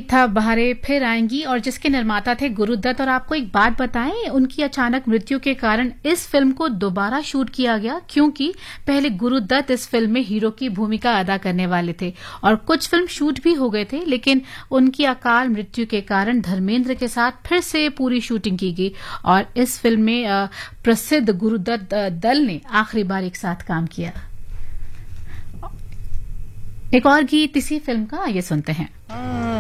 गीत था बहारें फिर आएंगी और जिसके निर्माता थे गुरुदत्त। और आपको एक बात बताएं, उनकी अचानक मृत्यु के कारण इस फिल्म को दोबारा शूट किया गया, क्योंकि पहले गुरुदत्त इस फिल्म में हीरो की भूमिका अदा करने वाले थे और कुछ फिल्म शूट भी हो गए थे, लेकिन उनकी अकाल मृत्यु के कारण धर्मेंद्र के साथ फिर से पूरी शूटिंग की गई और इस फिल्म में प्रसिद्ध गुरुदत्त दल ने आखिरी बार एक साथ काम किया। एक और गीत इसी फिल्म का, ये सुनते हैं।